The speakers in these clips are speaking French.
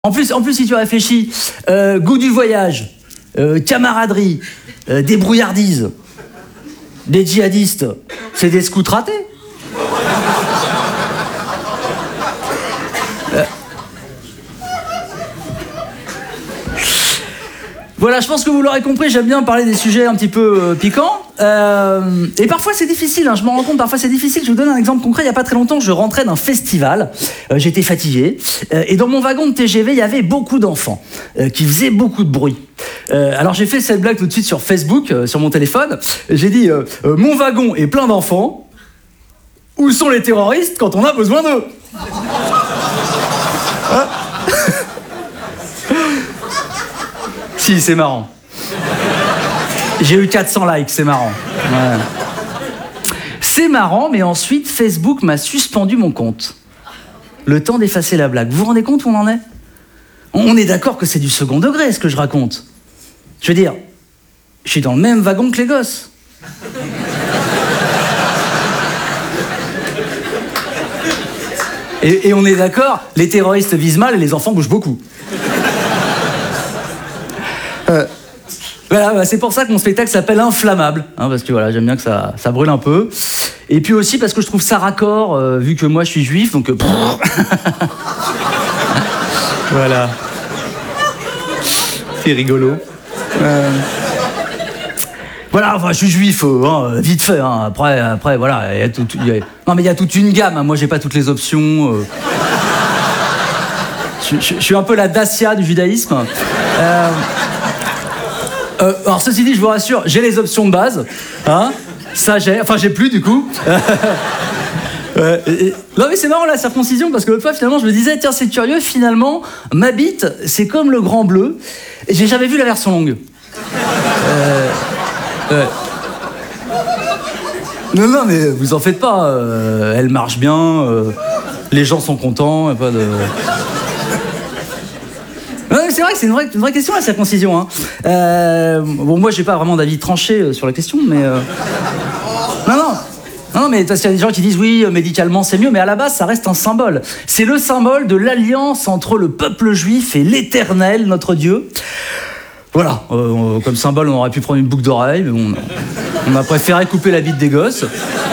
En plus, si tu réfléchis, goût du voyage, camaraderie, débrouillardise, des djihadistes, c'est des scouts ratés. Voilà, je pense que vous l'aurez compris, j'aime bien parler des sujets un petit peu piquants. Et parfois c'est difficile, je m'en rends compte, parfois c'est difficile. Je vous donne un exemple concret, il n'y a pas très longtemps, je rentrais d'un festival, j'étais fatigué, et dans mon wagon de TGV, il y avait beaucoup d'enfants qui faisaient beaucoup de bruit. Alors j'ai fait cette blague tout de suite sur Facebook, sur mon téléphone. J'ai dit, mon wagon est plein d'enfants, où sont les terroristes quand on a besoin d'eux? Hein? Si, c'est marrant. J'ai eu 400 likes, c'est marrant. Ouais. C'est marrant, mais ensuite, Facebook m'a suspendu mon compte. Le temps d'effacer la blague. Vous vous rendez compte où on en est? On est d'accord que c'est du second degré, ce que je raconte. Je veux dire, je suis dans le même wagon que les gosses. Et on est d'accord, les terroristes visent mal et les enfants bougent beaucoup. Voilà, c'est pour ça que mon spectacle s'appelle Inflammable, parce que voilà, j'aime bien que ça brûle un peu. Et puis aussi parce que je trouve ça raccord, vu que moi je suis juif, donc... Voilà. C'est rigolo. Voilà, enfin, je suis juif, vite fait. Après, voilà, non, mais il y a toute une gamme. Moi, j'ai pas toutes les options. Je suis un peu la Dacia du judaïsme. Alors, ceci dit, je vous rassure, j'ai les options de base. Ça, j'ai plus, du coup. Non, mais c'est marrant, la circoncision, parce que l'autre fois, finalement, je me disais, tiens, c'est curieux, finalement, ma bite, c'est comme le Grand Bleu. Et j'ai jamais vu la version longue. Non, mais vous en faites pas. Elle marche bien. Les gens sont contents. Y a pas de... Non, mais c'est vrai que c'est une vraie question, la circoncision. Bon, moi, j'ai pas vraiment d'avis tranché sur la question, mais... Non, mais parce qu'il y a des gens qui disent oui, médicalement c'est mieux, mais à la base ça reste un symbole. C'est le symbole de l'alliance entre le peuple juif et l'Éternel, notre Dieu. Voilà, comme symbole on aurait pu prendre une boucle d'oreille, mais bon, on a préféré couper la bite des gosses.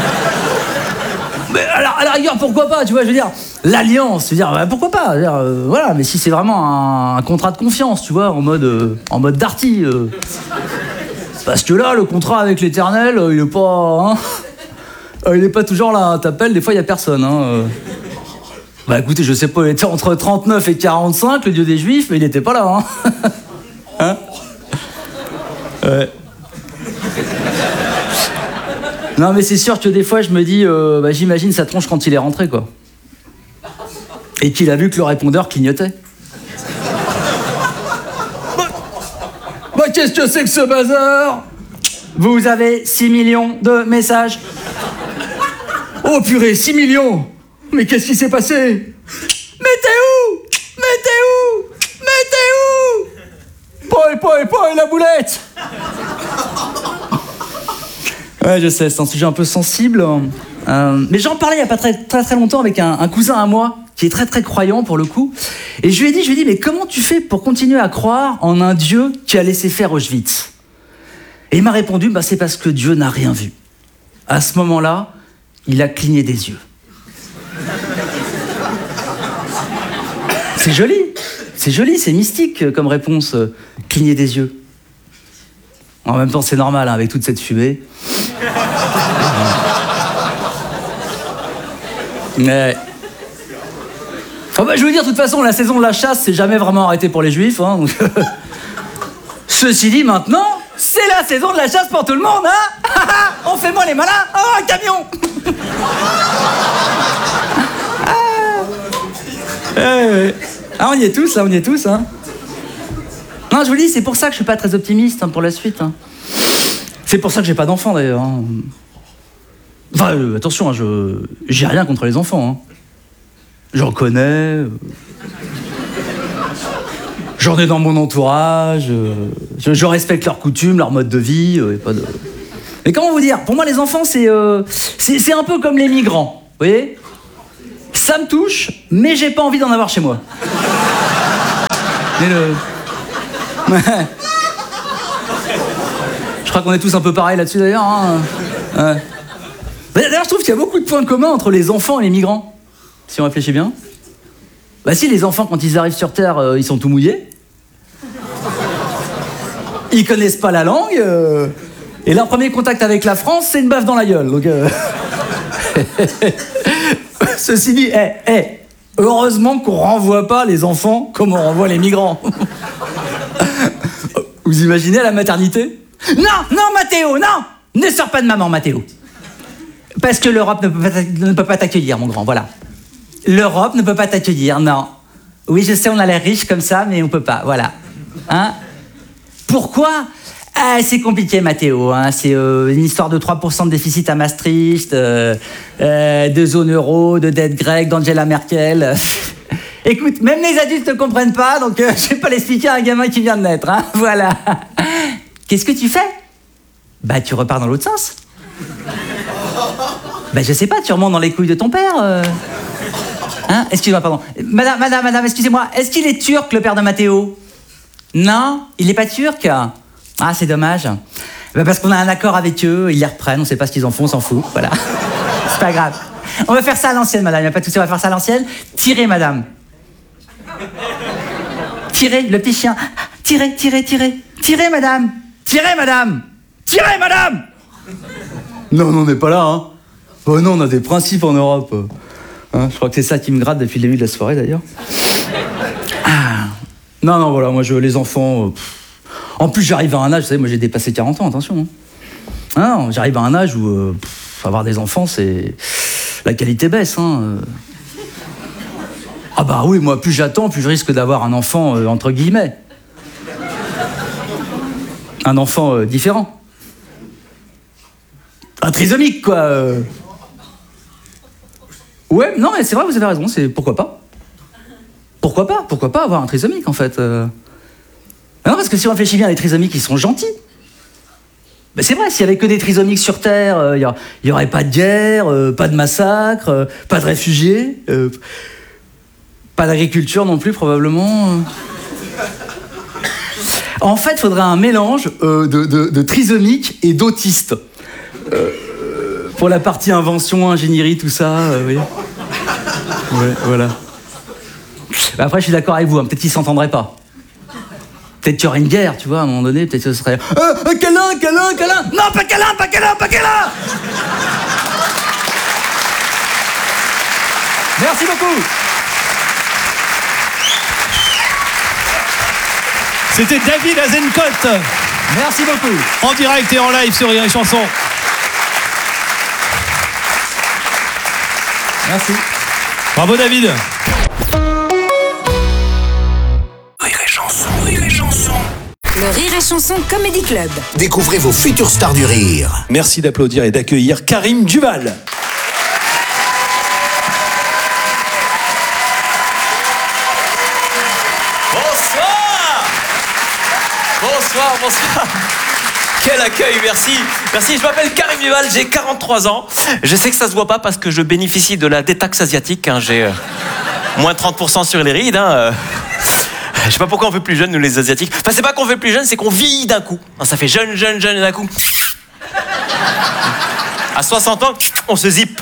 Mais à la rigueur, pourquoi pas, tu vois, je veux dire, l'alliance, je veux dire, pourquoi pas, je veux dire, voilà, mais si c'est vraiment un contrat de confiance, tu vois, en mode Darty. Parce que là, le contrat avec l'Éternel, il est pas... il est pas toujours là, t'appelles, des fois il y a personne. Bah écoutez, je sais pas, il était entre 39 et 45, le Dieu des Juifs, mais il était pas là. Ouais. Non mais c'est sûr que des fois je me dis, j'imagine sa tronche quand il est rentré, quoi. Et qu'il a vu que le répondeur clignotait. Bah qu'est-ce que c'est que ce bazar? Vous avez 6 millions de messages. Oh purée, 6 millions! Mais qu'est-ce qui s'est passé? Mais t'es où? Paul, la boulette! Ouais, je sais, c'est un sujet un peu sensible. Mais j'en parlais il y a pas très longtemps avec un cousin à moi, qui est très très croyant pour le coup. Et je lui ai dit, mais comment tu fais pour continuer à croire en un Dieu qui a laissé faire Auschwitz? Et il m'a répondu, c'est parce que Dieu n'a rien vu. À ce moment-là, il a cligné des yeux. C'est joli, c'est mystique comme réponse, cligner des yeux. En même temps, c'est normal, avec toute cette fumée. Mais... je veux dire, de toute façon, la saison de la chasse, c'est jamais vraiment arrêté pour les Juifs. Donc... Ceci dit, maintenant, c'est la saison de la chasse pour tout le monde, On fait moins les malins. Oh, un camion. On y est tous, Non, je vous dis, c'est pour ça que je suis pas très optimiste pour la suite. C'est pour ça que j'ai pas d'enfants, d'ailleurs. Enfin, attention, j'ai rien contre les enfants. J'en connais. J'en ai dans mon entourage. Je respecte leurs coutumes, leur mode de vie. Pas de... Mais comment vous dire? Pour moi, les enfants, c'est un peu comme les migrants. Vous voyez? Ça me touche, mais j'ai pas envie d'en avoir chez moi. Mais je crois qu'on est tous un peu pareils là-dessus d'ailleurs. Hein. Ouais. D'ailleurs, je trouve qu'il y a beaucoup de points communs entre les enfants et les migrants. Si on réfléchit bien. Bah si, les enfants, quand ils arrivent sur Terre, ils sont tout mouillés. Ils connaissent pas la langue. Et leur premier contact avec la France, c'est une baffe dans la gueule. Donc, ceci dit, heureusement qu'on renvoie pas les enfants comme on renvoie les migrants. Vous imaginez à la maternité ? Non, Mathéo, non ! Ne sors pas de maman, Mathéo. Parce que l'Europe ne peut pas t'accueillir, mon grand, voilà. L'Europe ne peut pas t'accueillir, non. Oui, je sais, on a l'air riche comme ça, mais on peut pas, voilà. Hein ? Pourquoi ? C'est compliqué, Mathéo. Hein. C'est une histoire de 3% de déficit à Maastricht, de zone euro, de dette grecque, d'Angela Merkel. Écoute, même les adultes ne comprennent pas, donc je vais pas l'expliquer à un gamin qui vient de naître. Hein. Voilà. Qu'est-ce que tu fais ? Bah, tu repars dans l'autre sens. Bah, je sais pas, tu remontes dans les couilles de ton père. Hein ? Excusez-moi, pardon. Madame, excusez-moi. Est-ce qu'il est turc, le père de Mathéo ? Non, il est pas turc. Ah, c'est dommage. Bah, parce qu'on a un accord avec eux, ils les reprennent, on sait pas ce qu'ils en font, on s'en fout. Voilà. C'est pas grave. On va faire ça à l'ancienne, madame. Il n'y a pas de souci, on va faire ça à l'ancienne. Tirez, madame. Tirez, le petit chien. Tirez. Tirez, madame. Tirez, madame. Tirez, madame. Non, on n'est pas là, hein. Oh non, on a des principes en Europe. Hein, je crois que c'est ça qui me gratte depuis le début de la soirée, d'ailleurs. Ah. Non, voilà, moi, les enfants... En plus, j'arrive à un âge, vous savez, moi, j'ai dépassé 40 ans, attention. Hein. Non, j'arrive à un âge où avoir des enfants, c'est... La qualité baisse, hein. Ah bah oui, moi, plus j'attends, plus je risque d'avoir un enfant, entre guillemets. Un enfant différent. Un trisomique, quoi. Ouais, non, mais c'est vrai, vous avez raison, c'est... Pourquoi pas ? Pourquoi pas avoir un trisomique, en fait Non, parce que si on réfléchit bien, les trisomiques, ils sont gentils. Ben c'est vrai, s'il n'y avait que des trisomiques sur Terre, il n'y aurait pas de guerre, pas de massacre, pas de réfugiés, pas d'agriculture non plus, probablement. En fait, il faudrait un mélange de trisomiques et d'autistes. Pour la partie invention, ingénierie, tout ça, oui. Ouais, voilà. Ben après, je suis d'accord avec vous, hein, peut-être qu'ils ne s'entendraient pas. Peut-être qu'il y aurait une guerre, tu vois, à un moment donné, peut-être que ce serait... câlin. Non, pas câlin. Merci beaucoup. C'était David Azencote. Merci beaucoup. En direct et en live sur Rire et Chanson. Merci. Bravo, David. Le Rire et Chanson Comedy Club. Découvrez vos futures stars du rire. Merci d'applaudir et d'accueillir Karim Duval. Bonsoir. Quel accueil, merci. Je m'appelle Karim Duval, j'ai 43 ans. Je sais que ça se voit pas parce que je bénéficie de la détaxe asiatique. Hein. J'ai moins 30% sur les rides. Hein. Je sais pas pourquoi on fait plus jeune, nous les Asiatiques. Enfin, c'est pas qu'on fait plus jeune, c'est qu'on vieillit d'un coup. Ça fait jeune, et d'un coup... À 60 ans, on se zippe.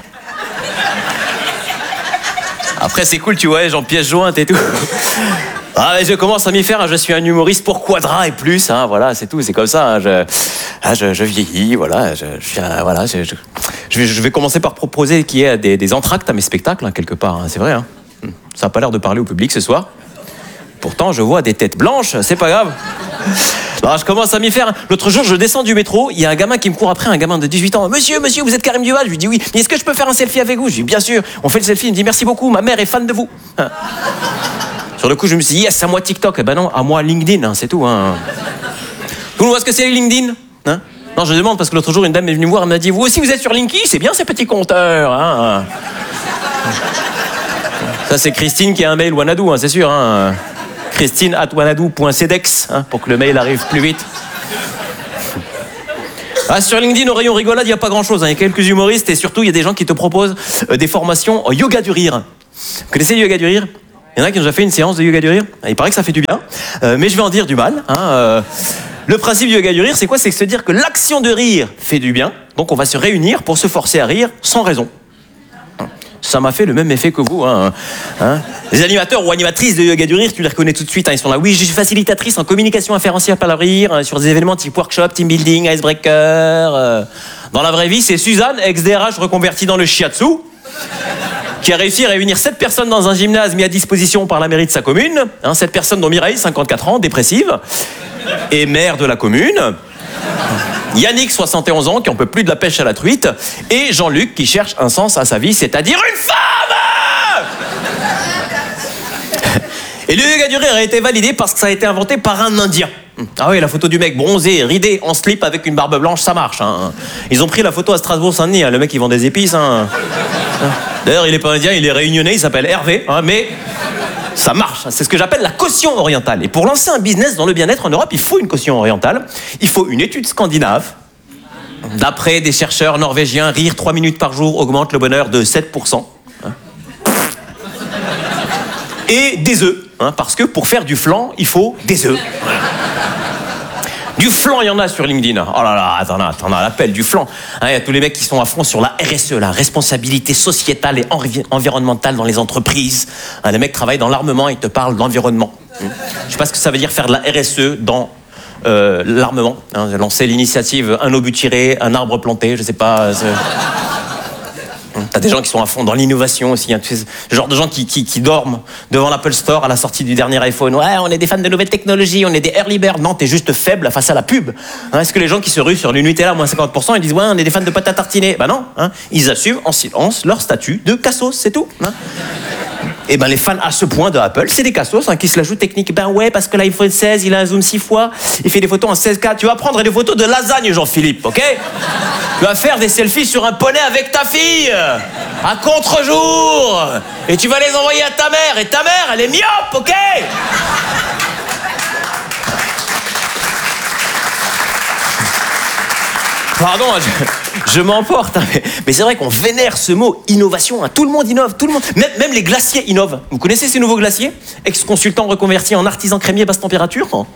Après, c'est cool, tu vois, j'en pièce jointe et tout. Ah, mais je commence à m'y faire, je suis un humoriste pour Quadra et plus, hein, voilà, c'est tout, c'est comme ça. Hein, je vieillis, voilà, je vais commencer par proposer qu'il y ait des entr'actes à mes spectacles, hein, quelque part, hein, c'est vrai. Hein. Ça n'a pas l'air de parler au public ce soir. Pourtant, je vois des têtes blanches, c'est pas grave. Alors, je commence à m'y faire. L'autre jour, je descends du métro, il y a un gamin qui me court après, un gamin de 18 ans. Monsieur, vous êtes Karim Duval ? Je lui dis oui. Mais est-ce que je peux faire un selfie avec vous ? Je lui dis bien sûr. On fait le selfie, il me dit merci beaucoup, ma mère est fan de vous. Hein. Sur le coup, je me suis dit yes, à moi TikTok. Eh ben non, à moi LinkedIn, hein, c'est tout. Hein. Tout le monde voit ce que c'est LinkedIn, hein ? Non, je demande parce que l'autre jour, une dame est venue me voir, elle m'a dit vous aussi, vous êtes sur LinkedIn ? C'est bien ces petits compteurs. Hein. Ça, c'est Christine qui a un mail Wanadoo, hein, c'est sûr. Hein. Christine@wanadoo.cedex, hein, pour que le mail arrive plus vite. Ah, sur LinkedIn, au rayon rigolade, il n'y a pas grand-chose. Hein. Il y a quelques humoristes et surtout, il y a des gens qui te proposent des formations en yoga du rire. Vous connaissez le yoga du rire ? Il y en a qui ont déjà fait une séance de yoga du rire. Il paraît que ça fait du bien, mais je vais en dire du mal. Le principe du yoga du rire, c'est quoi? C'est se dire que l'action de rire fait du bien, donc on va se réunir pour se forcer à rire sans raison. Ça m'a fait le même effet que vous. Les animateurs ou animatrices de yoga du rire, tu les reconnais tout de suite. Ils sont là. Oui, je suis facilitatrice en communication inférentielle par le rire, sur des événements type workshop, team building, icebreaker. Dans la vraie vie, c'est Suzanne, ex-DRH reconvertie dans le shiatsu, qui a réussi à réunir 7 personnes dans un gymnase mis à disposition par la mairie de sa commune. 7 personnes dont Mireille, 54 ans, dépressive, et maire de la commune. Yannick, 71 ans, qui en peut plus de la pêche à la truite. Et Jean-Luc, qui cherche un sens à sa vie, c'est-à-dire une femme. Et le yoga du rire a été validé parce que ça a été inventé par un Indien. Ah oui, la photo du mec bronzé, ridé, en slip avec une barbe blanche, ça marche. Ils ont pris la photo à Strasbourg-Saint-Denis. Le mec, il vend des épices. D'ailleurs, il est pas indien, il est réunionnais, il s'appelle Hervé. Mais ça marche. C'est ce que j'appelle la caution orientale. Et pour lancer un business dans le bien-être en Europe, il faut une caution orientale. Il faut une étude scandinave. D'après des chercheurs norvégiens, rire 3 minutes par jour augmente le bonheur de 7%. Et des œufs. Parce que pour faire du flan, il faut des œufs. Du flan, il y en a sur LinkedIn. Oh là là, t'en as l'appel du flan. Il y a tous les mecs qui sont à fond sur la RSE, la responsabilité sociétale et environnementale dans les entreprises. Les mecs travaillent dans l'armement, ils te parlent d'environnement. Je sais pas ce que ça veut dire faire de la RSE dans l'armement. Lancer l'initiative un obus tiré, un arbre planté, je sais pas. T'as des gens qui sont à fond dans l'innovation aussi. Ce genre de gens qui dorment devant l'Apple Store à la sortie du dernier iPhone. Ouais, on est des fans de nouvelles technologies, on est des early birds. Non, t'es juste faible face à la pub. Est-ce que les gens qui se ruent sur le Nutella moins 50%, ils disent ouais, on est des fans de pâte à tartiner? Bah non. Ils assument en silence leur statut de cassos, c'est tout. Et ben les fans à ce point de Apple, c'est des cassos qui se la jouent technique. Ben ouais, parce que l'iPhone 16, il a un zoom 6 fois, il fait des photos en 16K. Tu vas prendre des photos de lasagne, Jean-Philippe, ok? Tu vas faire des selfies sur un poney avec ta fille, à contre-jour, et tu vas les envoyer à ta mère, et ta mère, elle est myope, ok? Pardon, je m'emporte, mais c'est vrai qu'on vénère ce mot innovation. Tout le monde innove, tout le monde. Même les glaciers innovent. Vous connaissez ces nouveaux glaciers? Ex-consultant reconverti en artisan crémier basse température.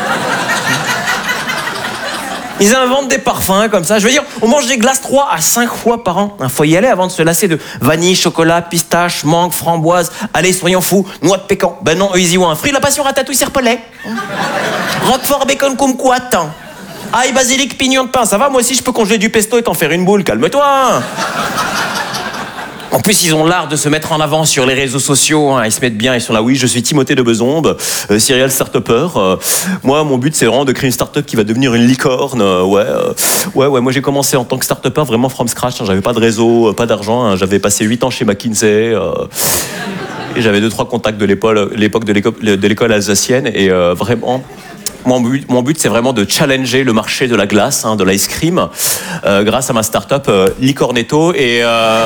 Ils inventent des parfums comme ça. Je veux dire, on mange des glaces 3 à 5 fois par an. Faut y aller avant de se lasser de vanille, chocolat, pistache, mangue, framboise. Allez, soyons fous, noix de pécan. Ben non, eux, ils y ont un fruit, la passion, ratatouille, serpelet. Roquefort, bacon, kumquat. Ail, basilic, pignon de pain. Ça va, moi aussi, je peux congeler du pesto et t'en faire une boule. Calme-toi. En plus, ils ont l'art de se mettre en avant sur les réseaux sociaux. Ils se mettent bien, ils sont là. Oui, je suis Timothée de Besombe, serial start-upper. Moi, mon but, c'est vraiment de créer une start-up qui va devenir une licorne. Ouais. Moi, j'ai commencé en tant que start-upper vraiment from scratch. J'avais pas de réseau, pas d'argent. J'avais passé 8 ans chez McKinsey. Et j'avais 2-3 contacts de l'époque de l'école alsacienne. Et vraiment... Mon but, c'est vraiment de challenger le marché de la glace, de l'ice cream, grâce à ma start-up Licornetto et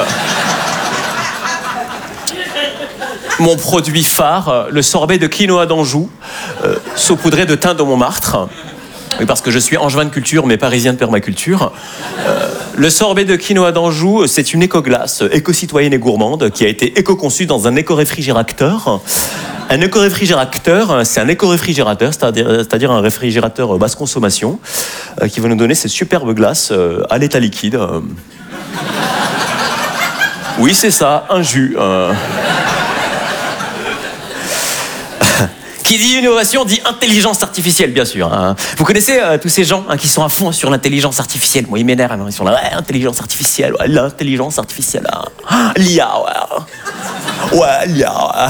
mon produit phare, le sorbet de quinoa d'Anjou, saupoudré de thym de Montmartre. Oui, parce que je suis angevin de culture, mais parisien de permaculture. Le sorbet de quinoa d'Anjou, c'est une éco-glace, éco-citoyenne et gourmande, qui a été éco-conçue dans un éco-réfrigérateur. Un éco-réfrigérateur, c'est un éco-réfrigérateur, c'est-à-dire un réfrigérateur basse consommation, qui va nous donner cette superbe glace à l'état liquide. Oui, c'est ça, un jus. Qui dit innovation dit intelligence artificielle, bien sûr. Vous connaissez tous ces gens qui sont à fond sur l'intelligence artificielle. Moi, ils m'énervent. Ils sont là, ouais, intelligence artificielle, ouais, l'intelligence artificielle. L'IA, ouais. Ouais, l'IA,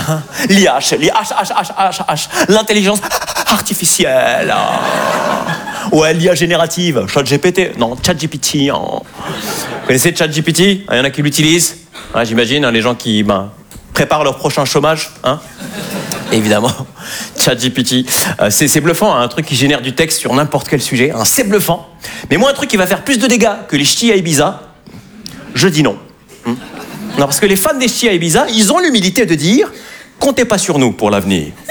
l'intelligence artificielle. Ouais, l'IA générative, ChatGPT. Non, ChatGPT. Vous connaissez ChatGPT? Il y en a qui l'utilisent. J'imagine, les gens qui préparent leur prochain chômage. Évidemment, ChatGPT, c'est bluffant, un truc qui génère du texte sur n'importe quel sujet, c'est bluffant. Mais moi, un truc qui va faire plus de dégâts que les ch'tis à Ibiza, je dis non. Non, parce que les fans des ch'tis à Ibiza, ils ont l'humilité de dire « comptez pas sur nous pour l'avenir, ok ?»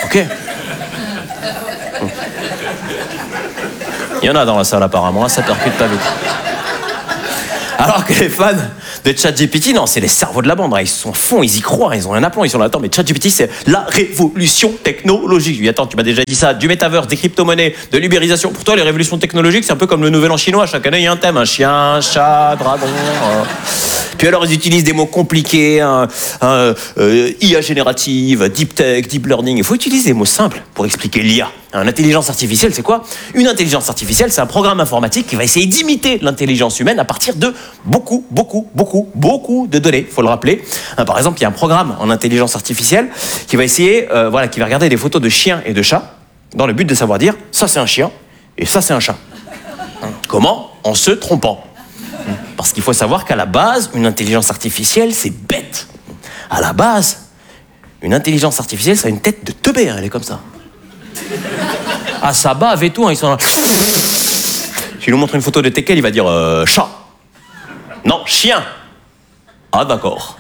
Il y en a dans la salle apparemment, ça percute pas vite. Alors que les fans de ChatGPT, non, c'est les cerveaux de la bande. Ils sont fonds, ils y croient, ils ont un aplomb, ils sont là. Attends, mais ChatGPT, c'est la révolution technologique. Oui, attends, tu m'as déjà dit ça, du métaverse, des crypto-monnaies, de l'ubérisation. Pour toi, les révolutions technologiques, c'est un peu comme le nouvel an chinois. Chaque année, il y a un thème, un chien, un chat, dragon. Puis alors, ils utilisent des mots compliqués, IA générative, deep tech, deep learning. Il faut utiliser des mots simples pour expliquer l'IA. Une intelligence artificielle, c'est quoi? Une intelligence artificielle, c'est un programme informatique qui va essayer d'imiter l'intelligence humaine à partir de beaucoup de données. Il faut le rappeler. Par exemple, il y a un programme en intelligence artificielle qui va essayer, qui va regarder des photos de chiens et de chats dans le but de savoir dire ça c'est un chien et ça c'est un chat. Comment? En se trompant. Parce qu'il faut savoir qu'à la base, une intelligence artificielle, c'est bête. À la base, une intelligence artificielle, ça a une tête de teubé, elle est comme ça. Ah, ça bave et tout, ils sont là. Tu lui montres une photo de teckel, il va dire chat. Non, chien. Ah, d'accord.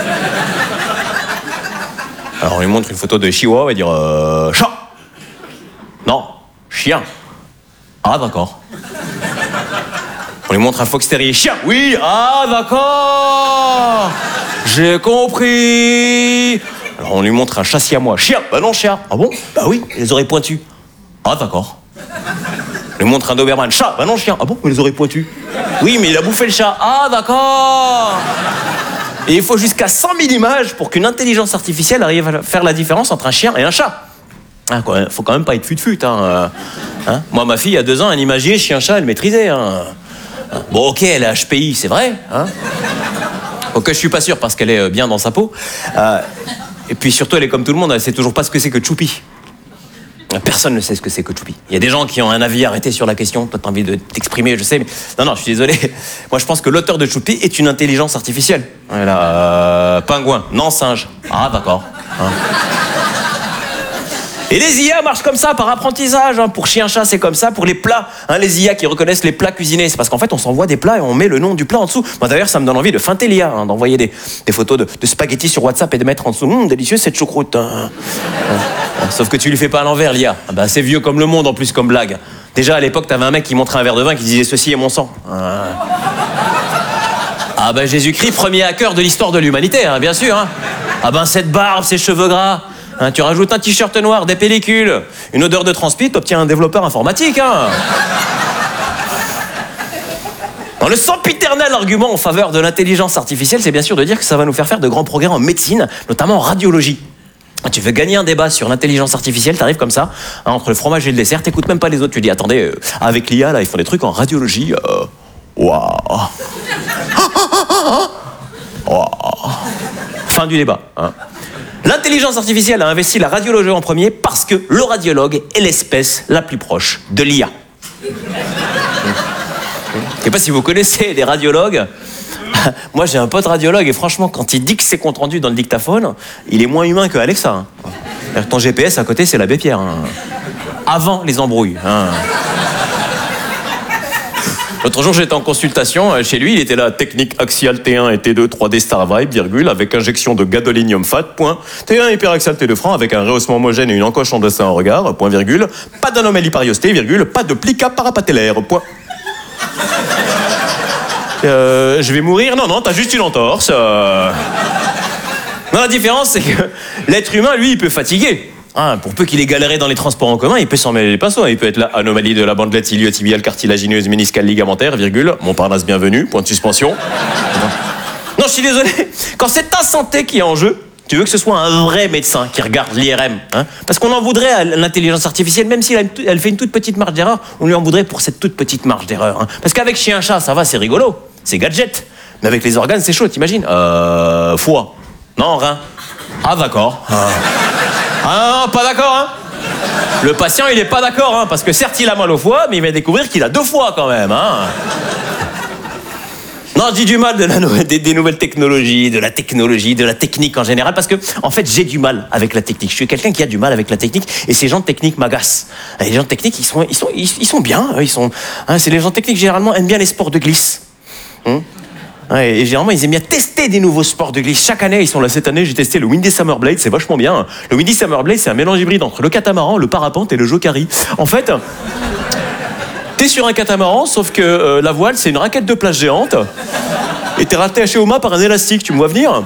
Alors, on lui montre une photo de chihuahua, il va dire chat. Non, chien. Ah, d'accord. On lui montre un fox terrier, chien. Oui, ah, d'accord. J'ai compris. Alors, on lui montre un chat siamois, chien. Bah non, chien. Ah bon? Bah oui, les oreilles pointues. Ah, d'accord. On lui montre un Doberman, chat. Bah non, chien. Ah bon? Mais les oreilles pointues. Oui, mais il a bouffé le chat. Ah, d'accord. Et il faut jusqu'à 100 000 images pour qu'une intelligence artificielle arrive à faire la différence entre un chien et un chat. Ah, quoi, faut quand même pas être fut-fut. Hein. Moi, ma fille, il y a 2 ans, un imagier, chien-chat, elle maîtrisait. Hein. Bon, ok, elle est HPI, c'est vrai. Hein. Ok, je suis pas sûr parce qu'elle est bien dans sa peau. Et puis surtout, elle est comme tout le monde, elle sait toujours pas ce que c'est que Choupi. Personne ne sait ce que c'est que Choupi. Il y a des gens qui ont un avis arrêté sur la question. Toi, t'as envie de t'exprimer, je sais, mais non, je suis désolé. Moi, je pense que l'auteur de Choupi est une intelligence artificielle. Voilà, pingouin, non singe. Ah, d'accord. Hein. Et les IA marchent comme ça, par apprentissage. Hein. Pour chien-chat, c'est comme ça. Pour les plats, les IA qui reconnaissent les plats cuisinés, c'est parce qu'en fait, on s'envoie des plats et on met le nom du plat en dessous. Moi, d'ailleurs, ça me donne envie de feinter l'IA, d'envoyer des photos de spaghettis sur WhatsApp et de mettre en dessous. Délicieux cette choucroute. Sauf que tu lui fais pas à l'envers, l'IA. Ah bah, c'est vieux comme le monde, en plus, comme blague. Déjà, à l'époque, t'avais un mec qui montrait un verre de vin qui disait « Ceci est mon sang ». Ah bah, Jésus-Christ, premier hacker de l'histoire de l'humanité, bien sûr. Hein. Ah ben, cette barbe, ces cheveux gras. Hein, tu rajoutes un t-shirt noir, des pellicules, une odeur de transpi, t'obtiens un développeur informatique. Hein. Dans le sempiternel argument en faveur de l'intelligence artificielle, c'est bien sûr de dire que ça va nous faire de grands progrès en médecine, notamment en radiologie. Tu veux gagner un débat sur l'intelligence artificielle, t'arrives comme ça, entre le fromage et le dessert, t'écoutes même pas les autres, tu dis attendez, avec l'IA là, ils font des trucs en radiologie. Waouh. Fin du débat. Hein. L'intelligence artificielle a investi la radiologie en premier parce que le radiologue est l'espèce la plus proche de l'IA. Je ne sais pas si vous connaissez des radiologues. Moi, j'ai un pote radiologue et franchement, quand il dit que c'est compte rendu dans le dictaphone, il est moins humain que Alexa. Hein. Ton GPS à côté, c'est l'abbé Pierre. Hein. Avant les embrouilles. Hein. L'autre jour, j'étais en consultation chez lui, il était là, technique axiale T1 et T2, 3D Star Vibe, virgule, avec injection de gadolinium fat, point. T1 hyperaxial T2 franc, avec un rehaussement homogène et une encoche en dessin en regard, point virgule. Pas d'anomalie pariostée, virgule, pas de plica parapatellaire, point. Je vais mourir? Non, t'as juste une entorse. Non, la différence, c'est que l'être humain, lui, il peut fatiguer. Pour peu qu'il ait galéré dans les transports en commun, il peut s'en mêler les pinceaux. Il peut être là, anomalie de la bandelette iliotibiale cartilagineuse méniscale ligamentaire, virgule, Montparnasse bienvenue, point de suspension. Non, je suis désolé. Quand c'est ta santé qui est en jeu, tu veux que ce soit un vrai médecin qui regarde l'IRM. Hein, parce qu'on en voudrait à l'intelligence artificielle, même si elle fait une toute petite marge d'erreur, on lui en voudrait pour cette toute petite marge d'erreur. Hein. Parce qu'avec chien-chat, ça va, c'est rigolo, c'est gadget. Mais avec les organes, c'est chaud, t'imagines? Foie. Non, rein. Ah, d'accord. Ah non, pas d'accord, hein. Le patient, il est pas d'accord, hein, parce que certes, il a mal au foie, mais il va découvrir qu'il a 2 foies quand même, hein. Non, je dis du mal des nouvelles technologies, de la technique en général, parce que, en fait, j'ai du mal avec la technique. Je suis quelqu'un qui a du mal avec la technique, et ces gens de technique m'agacent. Les gens de technique, ils sont bien, c'est les gens de technique, généralement, aiment bien les sports de glisse. Et généralement, ils aiment bien tester des nouveaux sports de glisse. Chaque année, ils sont là. Cette année, j'ai testé le Windy Summer Blade, c'est vachement bien. Le Windy Summer Blade, c'est un mélange hybride entre le catamaran, le parapente et le jokari. En fait, t'es sur un catamaran, sauf que la voile, c'est une raquette de plage géante. Et t'es rattaché au mât par un élastique, tu me vois venir?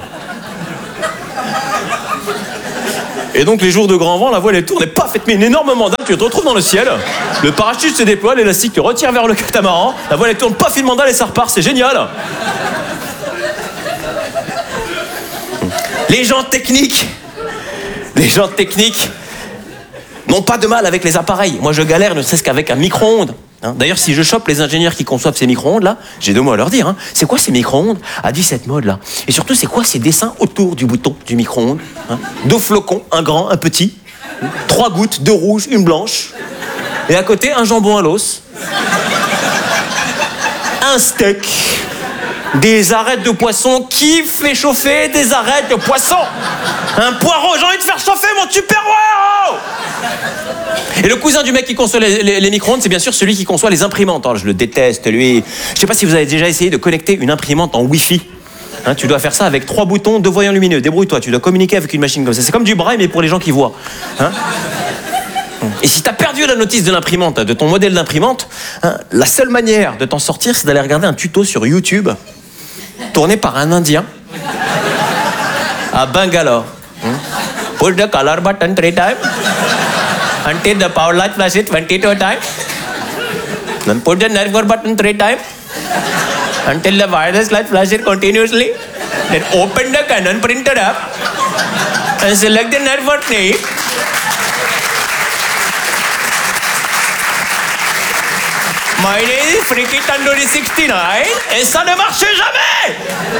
Et donc les jours de grand vent, la voile elle tourne et paf, elle te met une énorme mandale, tu te retrouves dans le ciel, le parachute se déploie, l'élastique te retire vers le catamaran, la voile elle tourne, paf, une mandale et ça repart, c'est génial. Les gens techniques n'ont pas de mal avec les appareils. Moi je galère ne serait-ce qu'avec un micro-ondes. D'ailleurs, si je chope les ingénieurs qui conçoivent ces micro-ondes-là, j'ai 2 mots à leur dire. C'est quoi ces micro-ondes à 17 modes-là? Et surtout, c'est quoi ces dessins autour du bouton du micro-ondes? 2 flocons, un grand, un petit, 3 gouttes, 2 rouges, une blanche, et à côté, un jambon à l'os, un steak, des arêtes de poisson. Qui fait chauffer des arêtes de poisson? Un poireau, j'ai envie de faire chauffer mon Tupperware. Et le cousin du mec qui conçoit les micro-ondes, c'est bien sûr celui qui conçoit les imprimantes. Alors, je le déteste, lui. Je sais pas si vous avez déjà essayé de connecter une imprimante en Wi-Fi. Tu dois faire ça avec 3 boutons, 2 voyants lumineux. Débrouille-toi, tu dois communiquer avec une machine comme ça. C'est comme du braille, mais pour les gens qui voient. Et si t'as perdu la notice de l'imprimante, de ton modèle d'imprimante, la seule manière de t'en sortir, c'est d'aller regarder un tuto sur YouTube, tourné par un Indien, à Bangalore. Push the color button 3 times. Until the power light flashes 22 times. Then put the network button 3 times. Until the wireless light flashes continuously. Then open the Canon printer app. And select the network name. My name is Freaky Tandoori 69. Et ça ne marche jamais.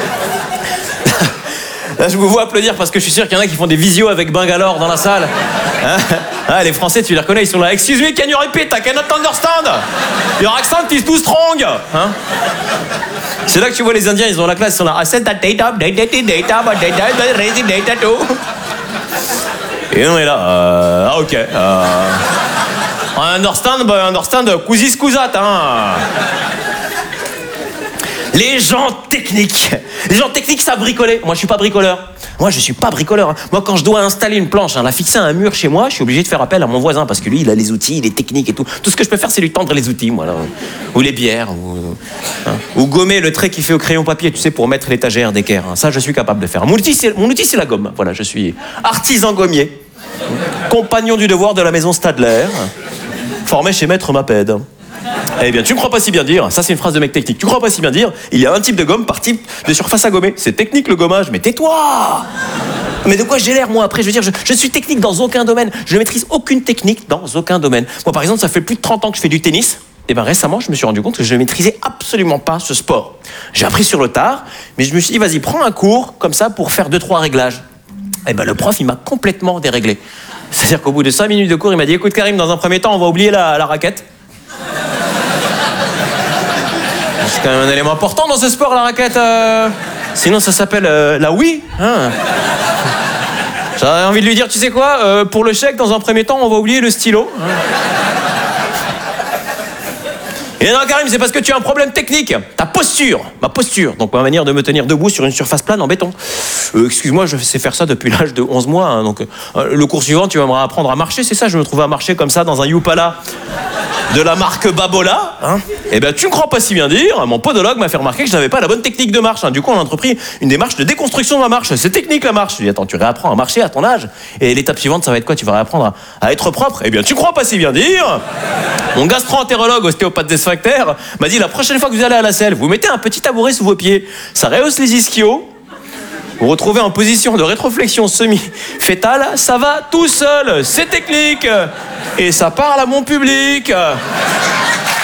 Là, je vous vois applaudir parce que je suis sûr qu'il y en a qui font des visios avec Bangalore dans la salle. Les Français, tu les reconnais, ils sont là. Excuse me, can you repeat? I cannot understand. Your accent is too strong. C'est là que tu vois les Indiens, ils ont la classe, ils sont là. I said that data, but data, raising data too. Et on est là. Ok. Understand, cousis cousat, Les gens techniques savent bricoler. Moi, je suis pas bricoleur. Moi, quand je dois installer une planche, la fixer à un mur chez moi, je suis obligé de faire appel à mon voisin parce que lui, il a les outils, il est technique et tout. Tout ce que je peux faire, c'est lui tendre les outils, moi, là. Ou les bières, ou gommer le trait qu'il fait au crayon papier, tu sais, pour mettre l'étagère d'équerre. Ça, je suis capable de faire. Mon outil, c'est la gomme. Voilà, je suis artisan gommier, compagnon du devoir de la maison Stadler, formé chez Maître Maped. Eh bien, tu ne crois pas si bien dire, ça c'est une phrase de mec technique, tu crois pas si bien dire, il y a un type de gomme par type de surface à gommer. C'est technique le gommage, mais tais-toi! Mais de quoi j'ai l'air, moi, après? Je veux dire, je suis technique dans aucun domaine. Je maîtrise aucune technique dans aucun domaine. Moi, par exemple, ça fait plus de 30 ans que je fais du tennis. Et bien récemment, je me suis rendu compte que je ne maîtrisais absolument pas ce sport. J'ai appris sur le tard, mais je me suis dit, vas-y, prends un cours comme ça pour faire 2-3 réglages. Et ben le prof, il m'a complètement déréglé. C'est-à-dire qu'au bout de 5 minutes de cours, il m'a dit, écoute Karim, dans un premier temps, on va oublier la raquette. C'est quand même un élément important dans ce sport, la raquette. Sinon, ça s'appelle la Wii. J'avais envie de lui dire, tu sais quoi, pour le chèque, dans un premier temps, on va oublier le stylo. Et non, Karim, c'est parce que tu as un problème technique. Ma posture. Donc, ma manière de me tenir debout sur une surface plane en béton. Excuse-moi, je sais faire ça depuis l'âge de 11 mois. Donc, le cours suivant, tu vas me apprendre à marcher, c'est ça? Je me trouvais à marcher comme ça dans un Yupala de la marque Babola. Eh bien, tu ne crois pas si bien dire. Mon podologue m'a fait remarquer que je n'avais pas la bonne technique de marche. Du coup, on a entrepris une démarche de déconstruction de la marche. C'est technique, la marche. Je lui ai dit, attends, tu réapprends à marcher à ton âge. Et l'étape suivante, ça va être quoi? Tu vas réapprendre à être propre. Eh bien, tu ne crois pas si bien dire. Mon gastro-entérologue, ostéopathe des sphincters, m'a dit, la prochaine fois que vous allez à la selle, vous mettez un petit tabouret sous vos pieds. Ça rehausse les ischios. Vous retrouvez en position de rétroflexion semi-fétale, ça va tout seul, c'est technique. Et ça parle à mon public.